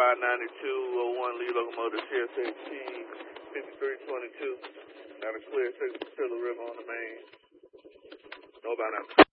59201 lead locomotive CSXT 5322. Got a clear to the river on the main. Know about that.